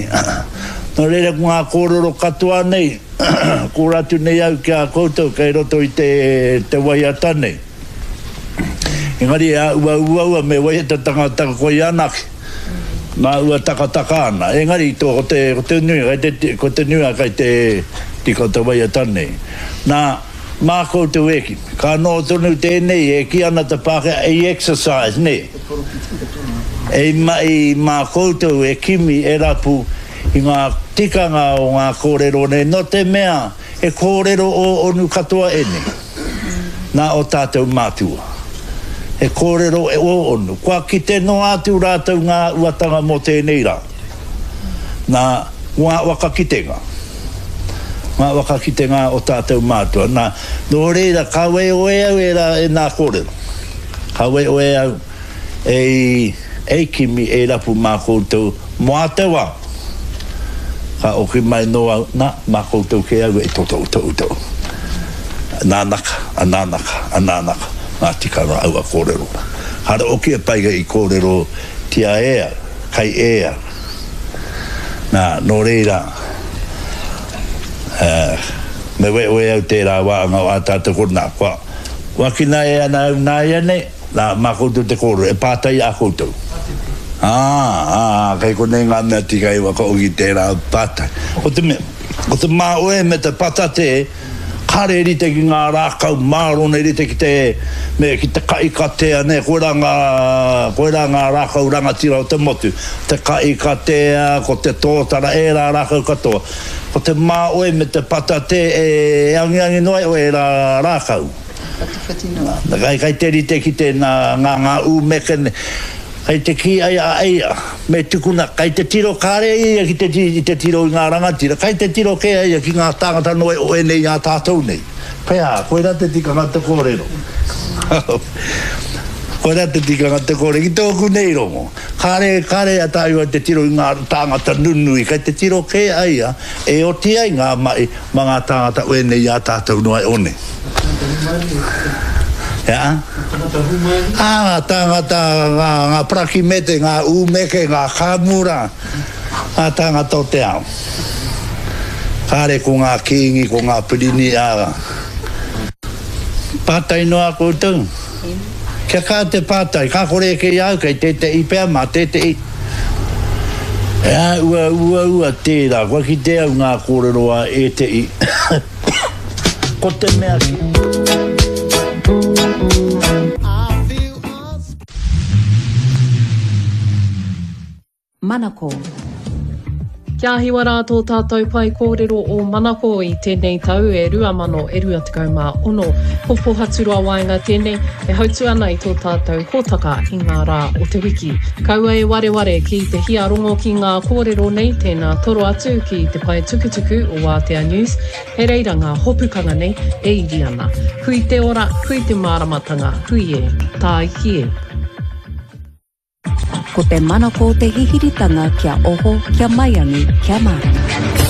nei. No reira ngā kōrero katoa nei, ko ratu nei au kia koutou kei roto I te waiata nei. Engari ua me waiata tangata koi anaki. Nā ua takataka ana. Engari ko te nui, ko te nui kai te tika te waiata nei. Nā mā koutou eki. Ka no tonu tēnei e ki ana te pāke e exercise nei. E mai mā koutou e kimi e rapu I ngā tikanga o ngā kōrero nei, no te mea e kōrero o onu katoa ene. Nā o tātou mātua. E kōrero e o onu. Kua ki te no atu rātou ngā uatanga mo tēnei rā. Nā ngā wakakitenga. Ngā wakakitenga o tātou mātua. Nā no reira kawe oe au e nā kōrero. Kawe oe au e kimi e rapu mā koutou moa te wā. Ka oki mai noa na mā koutou ke au e tō. Ananaka, ngā tikanga au a kōrero. Hara oki e paiga I kōrero tia ea, kai ea. Nā, no reira, me we au tērā wāanga o ātātou korona, kua wakina e ana au nā iane, nā mā koutou te kōrero, e pātai a koutou. Kai kone ngā mea tika I waka oki tērā pātai. O te mā oe me te patate, kare rite ki ngā rākau mārone rite ki te kaikatea ne, koe rā ngā rākau rangatira o te motu. Te kaikatea, ko te tōtara e rā rākau katoa. Ko te mā oe me te patate e angi noe oe rā rākau. Kai te rite ki te ngā umeke ne. Kai te ki aia, me tukuna, kai te tiro kāre ia ki te tiro I ngā rangatira, kai te tiro ke aia ki ngā tāngata noe o e nei ngā tātou nei. Pea, koe rā te tikanga te kōrero. Koe rā te tikanga te kōrero, ki tōku nei rongo. Kāre a tāiwa te tiro I ngā tāngata nunui, kai te tiro ke aia, e o tia I ngā mai, mga tāngata o e nei ngā tātou noe o nei. Ja? Tangata ngā prakimete, ngā umeke, ngā kāmura, ngā tangata o te ao. Kāre ko ngā kingi, ko ngā pirini āga. Pātai noa koutou. Kia kā te pātai, kā kore ke iau, kei tete I pēr mā tete I. Ua tērā, kua ki te au ngā kōreroa e te I. Ko te mea ki. Manako. Kia hiwa rātou tātou pai kōrero o Manako I tēnei tau e 2026. Popo haturua waenga tēnei e hautu ana I tō tātou hōtaka I ngā rā o te wiki. Kaua e ware ki te hia rongo ki ngā kōrero nei tēnā toro atu ki te pai tukutuku o Wātea News. He reira ngā hopukanga nei e iri ana. Hui te ora, hui te māramatanga, hui e, tā iki e. Ko te Manako te hihiritanga kia oho, kia maiangi, kia marama.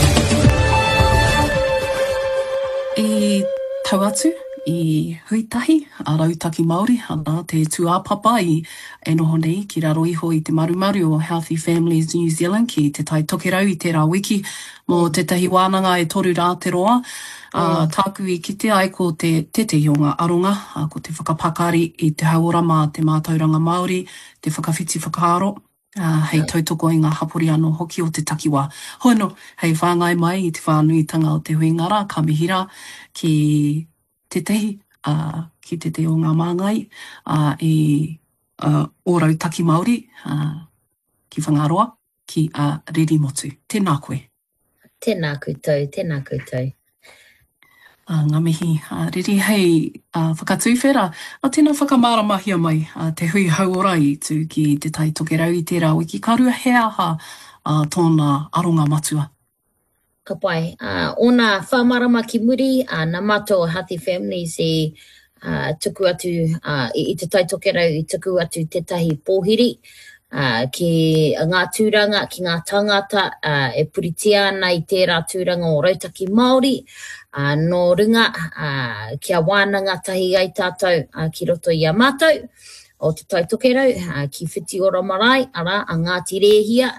I tau atu, I huitahi, a rautaki Māori, ana te tuāpapa I e noho nei ki raro iho I te marumaru o Healthy Families New Zealand ki te tai tokerau I tērā wiki mō tetahi wānanga e toru rā te roa. Tāku I kite ai ko te tete I o ngā aronga, ko te whakapakari I te hauora mā te mātauranga Māori, te whakawhiti whakaaro, hei tautoko I ngā hapori anō hoki o te takiwā. Hono, hei whāngai mai I te whānuitanga o te huingara, ka mihira ki te tehi, ki te te o ngā māngai, I o rautaki Māori, ki Whangaroa, ki Riri Motu. Tēnā koe. Tēnā koutou. Ngā mihi, Riri, hei whakatuwhera, tēnā whakamaramahia mai te hui hauora I tū ki te tai tokerau I tērā wiki. Ka rua he aha tōna aronga matua. Ka pai, ona whamarama ki muri, nā mato Healthy Families I tuku atu, I te tai tokerau I tuku atu tetahi pōhiri, ki ngā tūranga, ki ngā tangata, e puritia ana I tērā tūranga o rautaki Māori, no runga, kia wānanga tahi ai tātou ki roto I a mātou, o te tai tokerau, ki whiti ora marae, ara, a Ngāti Rēhia,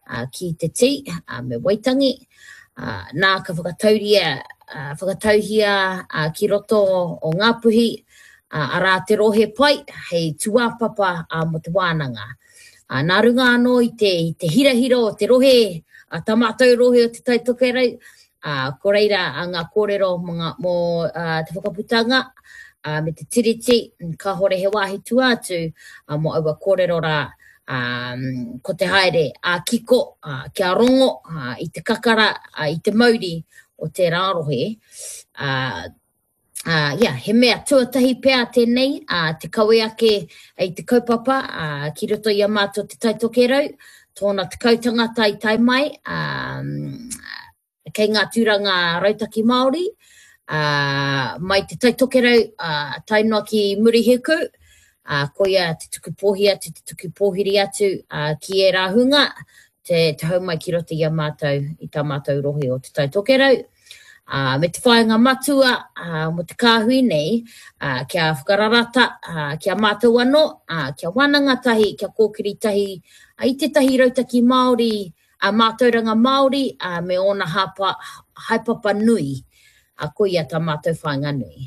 ki te ti, me Waitangi, nā ka whakatauhia ki roto o Ngāpuhi, ara te rohe pai, hei tuāpapa mo te wānanga. Nā runga anō i te hirahira o te rohe, tā mātou rohe o te taitokerau, ko reira ngā kōrero mō te whakaputanga, me te tiriti, ka hore he wāhi tu atu, mo aua kōrero rā, ko te haere, kiko, kia rongo, i te kakara, i te mauri o te rārohe. He mea tuatahi pēr tēnei, te kawe ake i te kaupapa, ki roto i a mātou te taitokerau, tōna te kautangata i tai mai, kei ngā tūranga rautaki Māori, mai te taitokerau, tainoa ki Murihiku, ko ia te tuku pōhia, te tuku pōhiri atu ki e rāhunga, te haumai ki roto i a mātou, i tā mātou rohe o te taitokerau. Me te whaenga matua, mo te kāhui nei, kia whakararata, kia mātou anō, kia wānanga tahi, kia kōkiri tahi, i te tahi rautaki Māori, mātauranga Māori, me ona haipapa nui, ko ia tā mātou whaenga nui.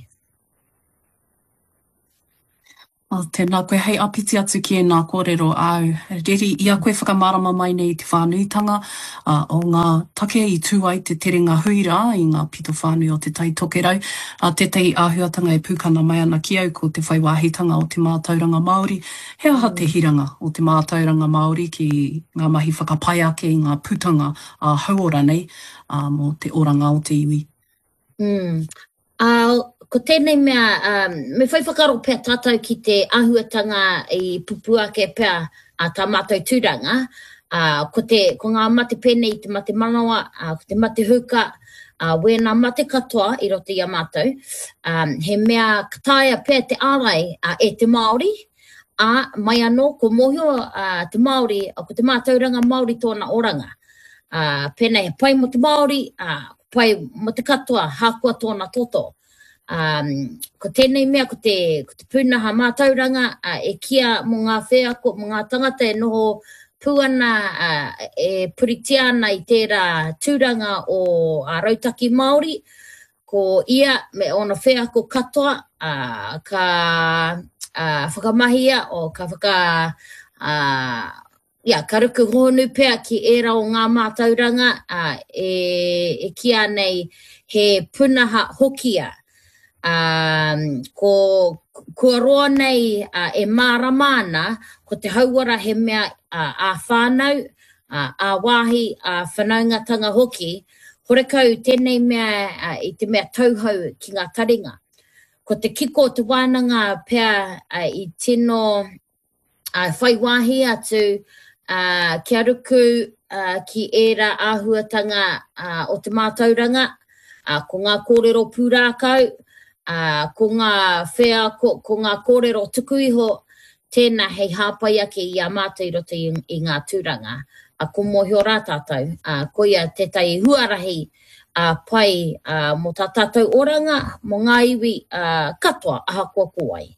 Tēnā koe hei apiti atu ki e nā kōrero au. Reri, ia koe whakamārama mai nei te whānuitanga o ngā take i tū ai te terenga huira i ngā pito whānui o te taitokerau. Tētahi āhuatanga e pūkana mai ana ki au ko te whaiwāhitanga o te mātauranga Māori. He aha te hiranga o te mātauranga Māori ki ngā mahi whakapai ake i ngā putanga hauora nei mo te oranga o te iwi. Ko tēnei mea, me whai whakaro pēr tātou ki te āhuatanga i pupu ake pēr tā mātou tūranga. Ko ngā mate pēnei i te mate manawa, ko te mate huka, wēnā mate katoa i roto i a mātou. He mea kataia pēr te ārai e te Māori, mai anō ko mohio te Māori, ko te mātauranga Māori tōna oranga. Pēnei pai mo te Māori, pai mo te katoa, hākua tōna toto. Ko tēnei mea, ko te pūnaha mātauranga e kia mo ngā whēako, mo ngā tangata e noho puana e puritiana i tērā tūranga o rautaki Māori, ko ia me ona whēako katoa, ka whakamahia o ka ka ruku honu pēr ki era o ngā mātauranga e kia nei he punaha hokia. Kua roa nei e māramana, ko te hauara he mea a whānau, a wāhi, a whanaungatanga hoki, horekau tēnei mea i te mea tauhau ki ngā taringa. Ko te kiko te wānanga pēr i tino whaiwāhi atu kia ruku ki era āhuatanga o te mātauranga, ko ngā kōrero pūrākau, ko ngā whea, ko ngā kōrero tuku iho, tēnā hei hāpai ake i a mātou i roto i ngā tūranga. Ko mohio rā tātou, ko ia tētai huarahi pai mo tā tātou oranga, mo ngā iwi katoa ahakua kōai.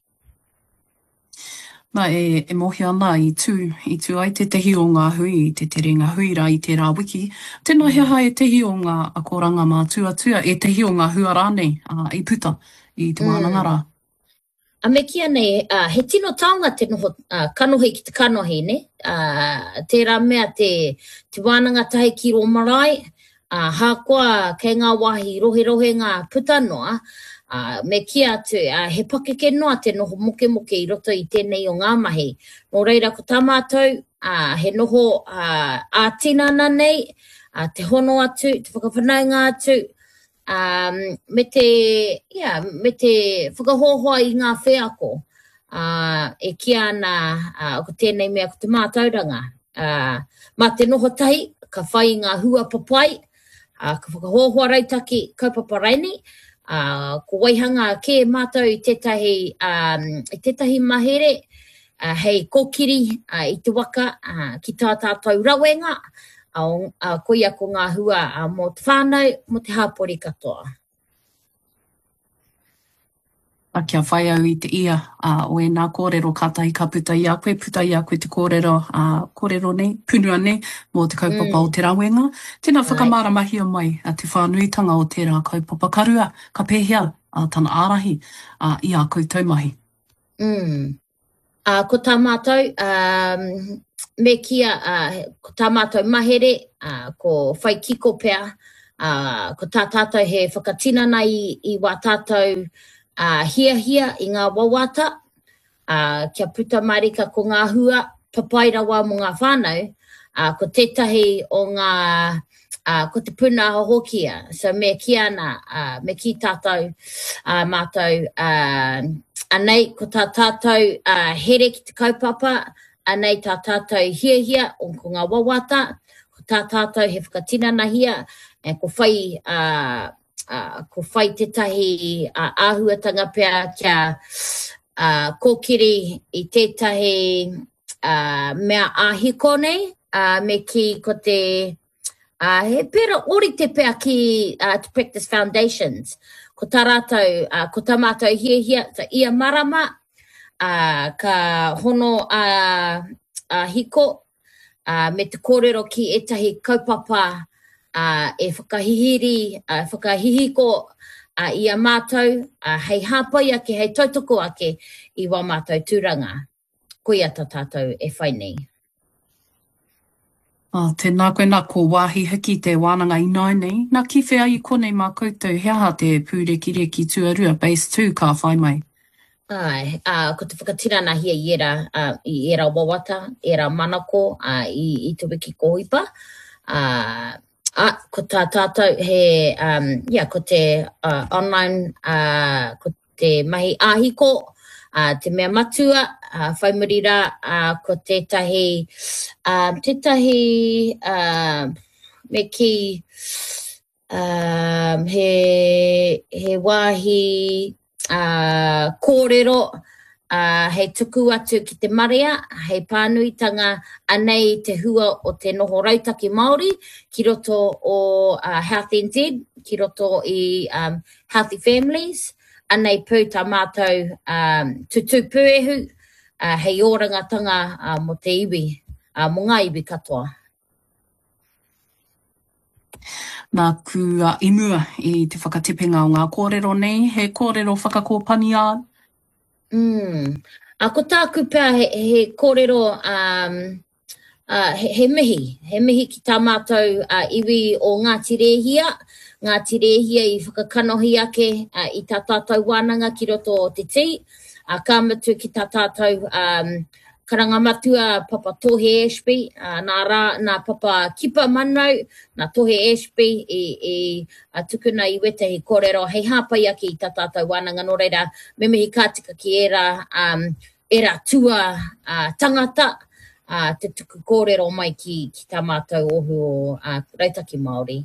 Nā e mohi ana i tū ai te tehi o ngā hui, te terenga huira i te rā wiki. Tēnā he aha e tehi o ngā akoranga mā tuatua, e tehi o ngā hua rānei i puta i te wānanga rā. Me kia nei, he tino taonga te noho kanohi ki te kanohi, ne? Tērā mea te wānanga tahi ki ro marae, hākua kei ngā wāhi rohe ngā putanoa, me kia atu, he pakeke noa te noho moke i roto i tēnei o ngā mahi. Nō reira ko tā mātou, he noho ātinana nei, te hono atu, te whakawhanaunga atu, me te whakahohoa i ngā whēako, e kia ana ko tēnei mea ko te mātauranga. Mā te noho tahi, ka whai ngā hua papai, ka whakahohoa rautaki kaupapa raini, ko waihanga ke mātou i tētahi mahere, hei kōkiri i te waka ki tā tātou rawenga, ko ia ko ngā hua mo te whānau, mo te hāpori katoa. A kia whai au I te ia, o e nā kōrero kātahi ka puta I a koe te kōrero nei, punua nei, mō te kaupapa o te rawenga. Tēnā whakamaramahi mai a te whānuitanga o tērā kaupapa karua, ka pēhea a tana ārahi I a koutou mahi. Ko tā mātou, me kia, ko tā mātou mahere, ko whai kiko pea, ko tā tātou he whakatinana I wā tātou hia I ngā wawata, kia puta marika ko ngā hua, papai rawa mo ngā whānau, ko tētahi o ngā, ko te puna hohokia. So me kia ana, me ki tātou mātou, anei ko tā tātou here ki te kaupapa, anei tā tātou hia o ko ngā wawata, ko tā tātou he whakatinana hia, ko whai, ko whai tētahi āhuatanga pea kia kōkiri I tētahi mea āhiko nei, me ki ko te, he pera ori te pea ki to practice foundations. Ko tā rātou, ko tā mātou hia, ta ia marama, ka hono hiko, me te kōrero ki etahi kaupapa, e whakahihiri, whakahihiko I a mātou, hei hāpai ake, hei tautoko ake I wā mātou tūranga. Koia tā tātou e whai nei. Tēnā koe nā ko wāhi hiki te wānanga inoa nei. Nā ki whea I konei mā koutou heaha te pūreki tuarua base 2 ka whai mai. Ai, ko te whakatirana hia I era wawata, era manako, I te wiki kohipa. Ko tā tātou he, ko te online, ko te mahi āhiko, te mea matua, whaimurira, ko tētahi, me ki, he wāhi kōrero, hei tuku atu ki te marea, hei pānuitanga anei te hua o te noho rautaki Māori, ki roto o Health NZ, ki roto I Healthy Families, anei pū tā mātou tutu pūehu, hei orangatanga mo te iwi, mo ngā iwi katoa. Nā ku imua I te whakatipenga o ngā kōrero nei, he kōrero whakakōpani a? Ko tāku pēr he kōrero he mihi ki tā mātou iwi o Ngāti Rēhia I whakakanohi ake I tā tātou wānanga ki roto o te ti, ka matu ki tā tātou karangamatua Papa Tohe Ashby, nā Papa Kipa Manau, nā Tohe Ashby I tukuna I wetahi kōrero, hei hāpai ake I tā tātou wānanga no reira, me mihi kātika ki era tua tangata, te tuku kōrero mai ki tā mātou ohu o Rautaki Māori.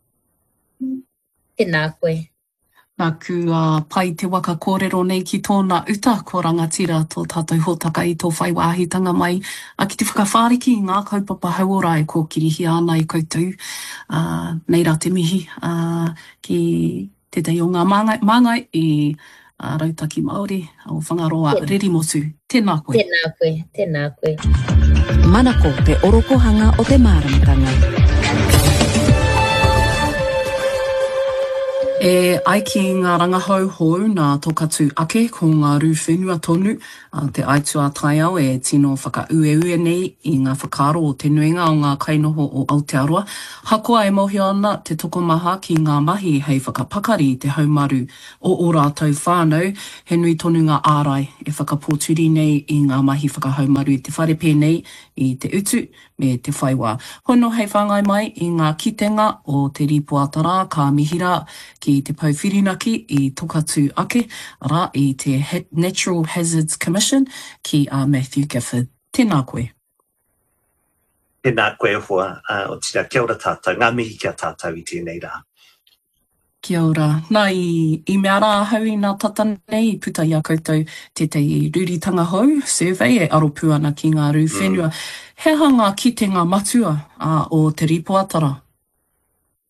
Tēnā koe. Nā ku pai te waka kōrero nei ki tōna uta, ko rangatira tō tātou hōtaka I tō whai wāhitanga mai, ki te whakawhāriki I ngā kaupapa hauora e kōkirihi ana I koutou. Nei rā te mihi, ki tētai o ngā māngai I Rautaki Māori, o Whangaroa Rerimotu. Tēnā koe. Tēnā koe. Manako te orokohanga o te māramatanga. E ai ki ngā rangahauhou nā tokatu ake ko ngā rūwhenua tonu, te aitua taiao e tino whakaueue nei I ngā whakaro o te nuinga o ngā kainoho o Aotearoa. Hakoa e mohi ana te tokomaha ki ngā mahi hei whakapakari te haumaru o rātou whānau, he nui tonu ngā ārai e whakapōturi nei I ngā mahi whakahaumaru I te wharepe nei I te utu me te whaiwā. Hono hei whangai mai I ngā kitenga o te ripuatara ka mihira ki te pauwhirinaki I tokatu ake, rā I te Natural Hazards Commission ki Matthew Gifford. Tēnā koe. Tēnā koe hoa, o tira kia ora tātou, ngā mihi kia tātou I tēnei rā. Kia ora. Nā I mea rā hau I nā tata nei, puta I a koutou tētei ruritanga hau, survey e aropu ana ki ngā rūwhenua. He hanga ki te ngā matua o te ripoatara?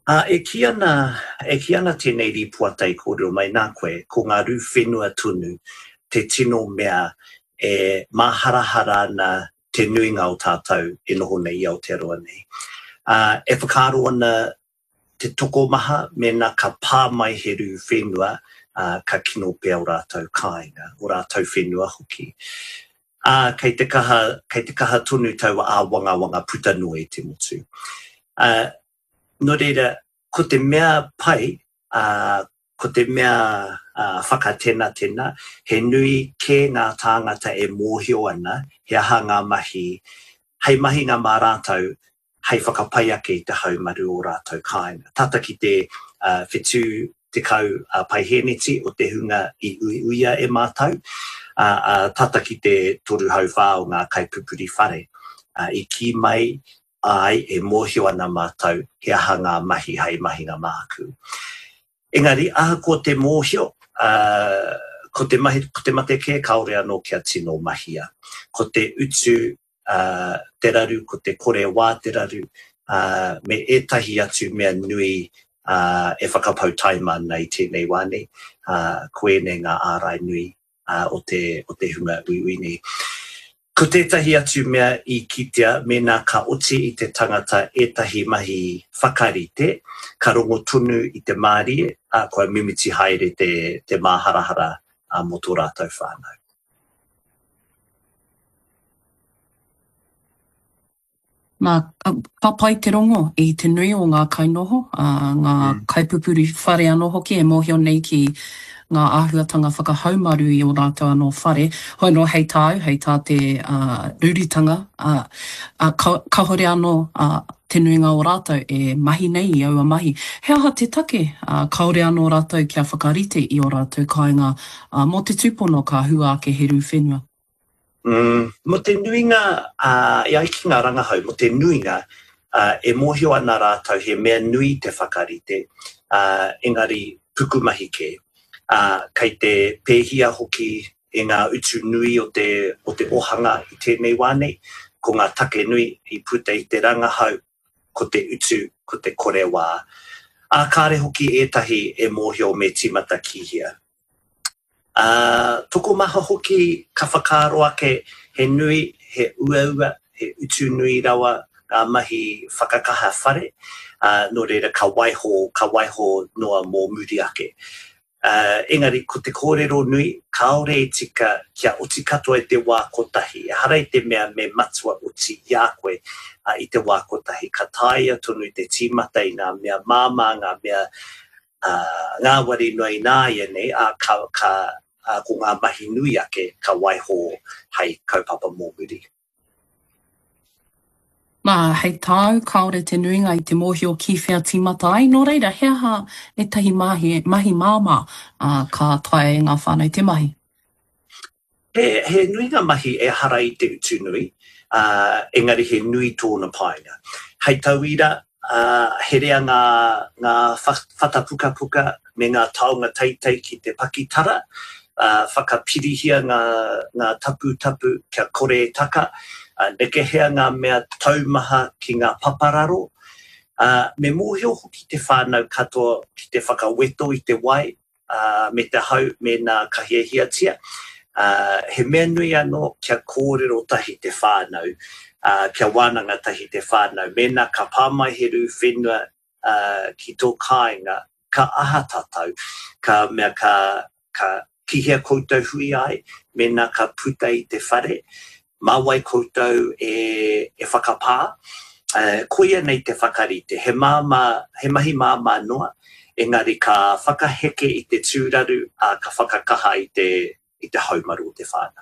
E kiana tēnei ri puatai kōrero mai nā koe, ko ngā ru whenua tunu, te tino mea e maharahara na te nuinga o tātou e noho nei i Aotearoa nei. E whakaro ana te toko maha me nā ka pā mai he ru whenua ka kino pēr o rātou kāinga, o rātou whenua hoki. Kei te kaha tonu tau a wanga puta noa e te motu. No reira, ko te mea pai, ko te mea whakatena, he nui ke ngā tāngata e mōhio ana, he aha ngā mahi, hei mahi ngā mā rātou, hei whakapai ake i te haumaru o rātou kāinga. Tata ki te whetū te kau paiheneti o te hunga I uia e mātou, tata ki te toru hau whā o ngā kaipupuri whare, I ki mai ai e mōhio ana mātou he aha ngā mahi hei mahi ngā māku. Engari, aha ko te mōhio, ko te mate ke kaore anō kia tino mahia. Ko te utu te raru, ko te kore wā te raru, me etahi atu mea nui e whakapau taima nei tēnei wane, koene ngā ārai nui o te hunga ui nei. Ko tētahi atu mea I kitea, me nā ka oti I te tangata etahi mahi whakarite, ka rongo tunu I te mārie, koe mimiti haere te māharahara mo tō rātou whānau. Nā, papai te rongo I te nui o ngā kainoho, ngā kaipupuri whare anō hoki e mōhio nei ki ngā āhuatanga whakahaumaru I o rātou anō whare. Hoi no hei tā te ruritanga, ka hore anō te nuinga o rātou e mahi nei I aua mahi. He aha te take, ka hore anō rātou kia whakarite I o rātou kāinga mō te tūpono ka hua ake he ru whenua. Mo te nuinga, I ai ki ngā rangahau, mo te nuinga, e mōhio ana rātou he mea nui te whakarite, engari pukumahi ke. Kei te pēhia hoki e ngā utu nui o te ohanga I tēnei wane, ko ngā take nui I puta I te rangahau, ko te utu, ko te kore wā. Kāre hoki etahi e mōhio me timata kihia. Toko maha hoki ka whakaro ake he nui, he ua, he utu nui rawa, ngā mahi whakakaha whare, no reira ka waiho noa mō muri ake. Engari, ko te kōrero nui, kaore I tika kia oti katoa I te wā kotahi. E hara I te mea me matua oti I koe I te wā kotahi. Ka taia tonu I te tīmata I ngā mea māma, ngā mea ngā wari noi nā ianei, ko ngā mahi nui ake ka waiho hei kaupapa mō muri. Nā, hei tāu, kaore te nuinga I te mōhio ki whea tīmata ai. Nō reira, he aha e tahi mahi māma ka tae ngā whānau te mahi? He nuinga mahi e hara I te utu nui, engari he nui tōna painga. Hei tauira, he rea ngā whatapuka me ngā taonga teitei ki te pakitara, whakapirihia ngā tapu kia kore taka, nekehea ngā mea taumaha ki ngā papararo. Me mōhio hoki te whānau katoa ki te whakaweto I te wai, me te hau me ngā kahiahiatia. He mea nui anō kia kōrero tahi te whānau, kia wānanga tahi te whānau. Me nā ka pāmai he ru whenua ki tō kāinga, ka aha tātou, ka mea ka kihea koutou hui ai, me nā ka puta I te whare, mawai koutou e whakapā, koia nei te whakarite, he mahi māma noa, engari ka whakaheke I te tūraru, ka whakakaha I te haumaru o te whānau.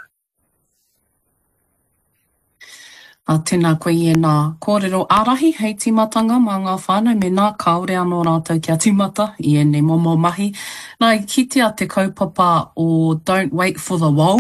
Tēnā koe I nā kōrero ārahi hei timatanga mā ngā whānau me nā kaore anō rātou kia timata I ene momo mahi. Nā I kitea te kaupapa o Don't Wait for the Woe,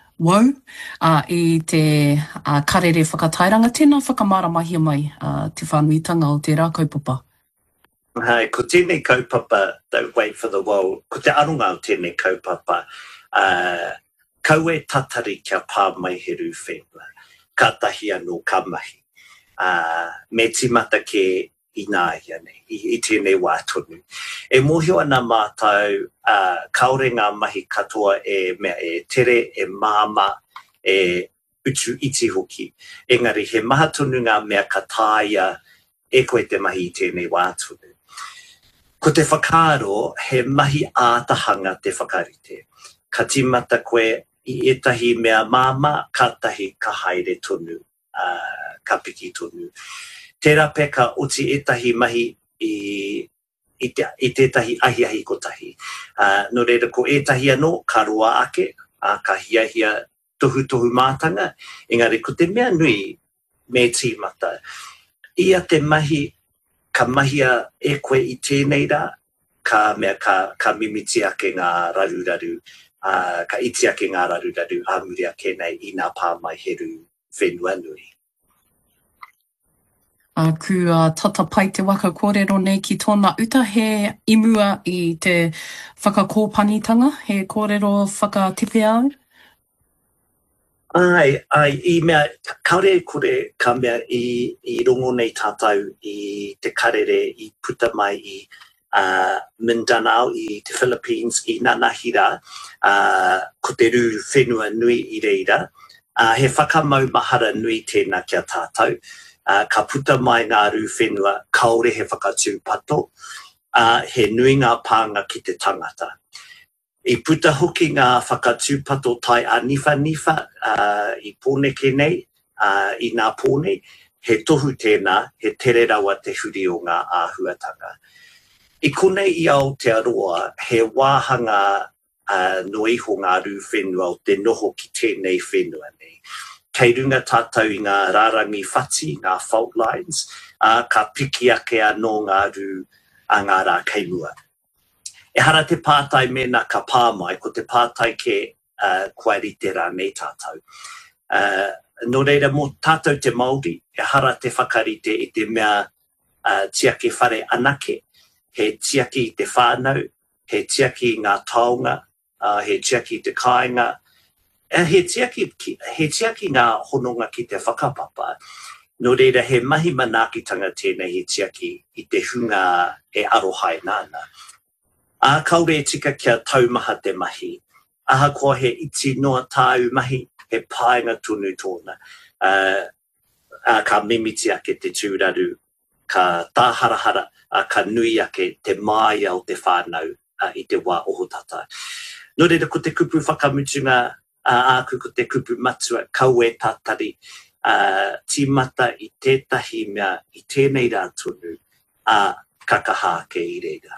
I te karere whakatairanga. Tēnā whakamaramahia mai te whānuitanga o te rā kaupapa. Ko tēnei kaupapa, Don't Wait for the Woe, ko te arunga o tēnei kaupapa, kau e tatari kia pā mai he ru whenua. Ka tahi anō ka mahi. Me timata ke I nā hia nei, I tēnei wā tonu. E mohio ana mātou kaore ngā mahi katoa mea tere, māma, utu iti hoki. Engari, he maha tonu ngā mea ka tāia koe te mahi I tēnei wā tonu. Ko te whakaaro, he mahi ātahanga te whakarite. Ka timata koe I etahi mea māma, ka tahi ka haere tonu, ka piki tonu. Tērā peka uti etahi mahi I tētahi ahi kotahi. No reira ko etahi anō, ka roa ake, ka hiahia tohu mātanga, engari ko te mea nui me tīmata. Ia te mahi, ka mahia koe I tēnei rā, ka mea ka mimiti ake ngā raruraru, ka iti ake ngā raruraru āmuri ake nei I nā pāmai heru whenua nui. Ku tata pai te waka kōrero nei ki tōna uta he imua I te whakakōpanitanga, he kōrero whakatipe au? Ai, I mea, kaore kore ka mea I rongo nei tātou I te karere I puta mai I Mindanao, I te Philippines, I Nanahira, ko te rū whenua nui I reira. He whakamau mahara nui tēnā kia tātou. Ka puta mai ngā rū whenua, kaore he whakatū pato, he nui ngā pānga ki te tangata. I puta hoki ngā whakatū pato tai a nifa, I pōne ke nei, I nā pōne, he tohu tēnā, he tere rawa te huri o ngā āhuatanga. I konei I Aotearoa, he wāhanga no iho ngā rū whenua o te noho ki tēnei whenua nei. Kei runga tātou I ngā rārangi whati, ngā fault lines, ka piki ake anō ngā rū a ngā rā keimua. E hara te pātai mena ka pāmai, ko te pātai ke kuarite rā nei tātou. No reira mō tātou te Māori, e hara te whakarite I te mea tiake whare anake, he tiaki I te whānau, he tiaki I ngā taonga, he tiaki I te kāinga, he tiaki ngā hononga ki te whakapapa. No reira he mahi manakitanga tēnei he tiaki I te hunga e arohai nāna. Kaore e tika kia taumaha te mahi. Aha koa he iti noa tāu mahi, he pāinga tunu tōna. Ka mimiti ake te tūraru, ka tāharahara, ka nui ake te mai au te whānau I te wā ohotata. No reira ko te kupu whakamutunga, ko te kupu matua, kau e tātari, tīmata I tētahi mea I tēnei rā tunu, kakahā ke I reira.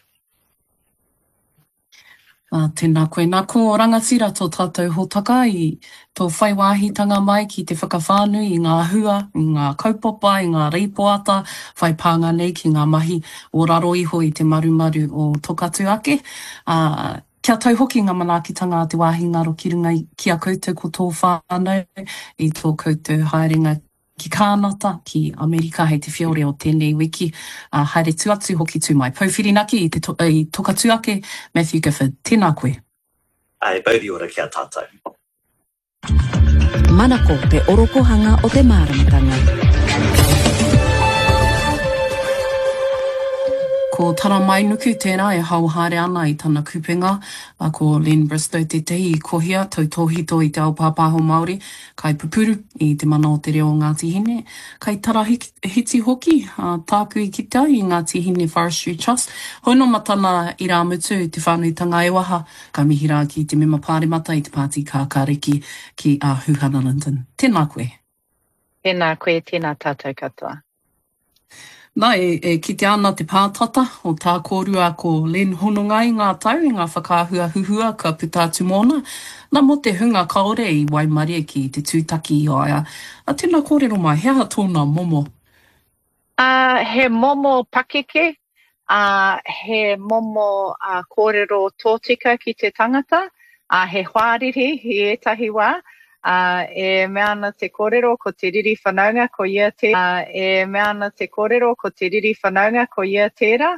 Tēnā koe, nā ko rangatira tō tātou hōtaka I tō whaiwāhitanga mai ki te whakawhānui I ngā hua, I ngā kaupapa, I ngā reipoata, whaipānga nei ki ngā mahi o raro iho I te marumaru o tokatu ake. Kia tau hoki ngā manakitanga te wāhi ngaro ki runga ki a koutou ko tō whānau I tō koutou haerenga ki Kānata, ki Amerika hei te whiore o tēnei wiki. Haere tuatu hoki tū mai. Pauwhirinaki I tokatu ake, Matthew Gifford. Tēnā koe. Ai, bauri ora kia tātou. Manako te orokohanga o te māramatanga. Ko tara mai nuku tērā e hauhare ana I tana kupenga, ko Len Bristow te tehi I kohia, tau tōhito I te ao pāpāho Māori, kai pupuru I te mana o te reo Ngāti Hine, kai tara hiti hoki, tāku I kita I Ngāti Hine Forestry Trust, hono matana I rā mutu te whānuitanga e waha, ka mihira ki te mema pāremata I te pāti kākāreki ki a Huhana London. Tēnā koe. Tēnā koe, tēnā tātou katoa. Nā, kite ana te pātata o tā kōrua ko Len honongai ngā tau I ngā whakāhua huhua ka putātu mōna. Nā mo te hunga kaore I Waimarie ki te tūtaki I aia. Tēnā kōrero mai, hea tōna momo? He momo pakeke, he momo kōrero tōtika ki te tangata, he whāriri I etahi wā. E mea ana te kōrero ko te riri whanaunga ko ia tērā. E mea ana te kōrero ko te riri whanaunga ko ia tērā.